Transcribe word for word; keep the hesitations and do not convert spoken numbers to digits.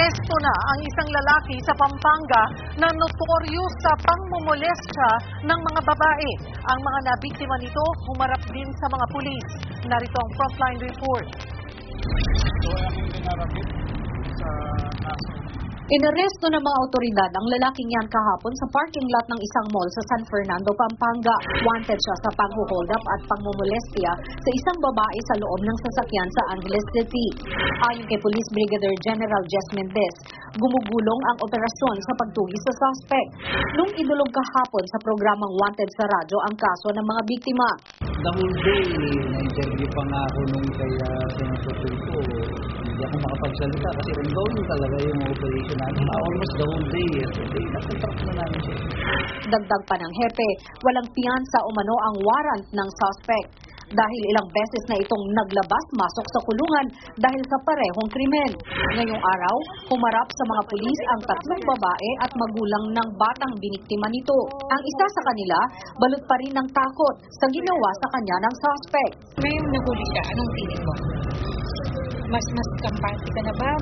Inaresto na ang isang lalaki sa Pampanga na notoryo sa pangmomolestya ng mga babae. Ang mga nabiktima nito humarap din sa mga pulis. Narito ang frontline report. So, ang pinarapit sa kaso. Inaresto ng mga otoridad ang lalaking yan kahapon sa parking lot ng isang mall sa San Fernando, Pampanga. Wanted siya sa pang-hold up at pangmomolestya sa isang babae sa loob ng sasakyan sa Angeles City. Ayon kay Police Brigadier General Jess Mendez, gumugulong ang operasyon sa pagtugis sa suspect. Nung idulog kahapon sa programang Wanted sa radyo ang kaso ng mga biktima. The whole day, na-interview pa nga ako nung kaya sinasotol ko. Hindi ako makapagsalita kasi ongoing talaga yung operation natin. Almost the whole day. Yesterday, nakatrack na namin siya. Dagdag pa ng hepe, walang piyansa umano ang warrant ng suspect. Dahil ilang beses na itong naglabas-masok sa kulungan dahil sa parehong krimen. Ngayong araw, humarap sa mga pulis ang tatlong babae at magulang ng batang biniktima nito. Ang isa sa kanila, balot pa rin ng takot sa ginawa sa kanya ng suspect. Ngayong nahuli siya, anong feeling mo? Mas mas kampante ka na ba?